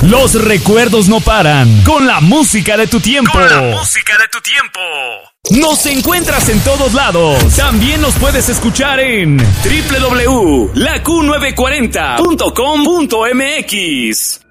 Los recuerdos no paran con la música de tu tiempo. Nos encuentras en todos lados. También nos puedes escuchar en www.laQ940.com.mx.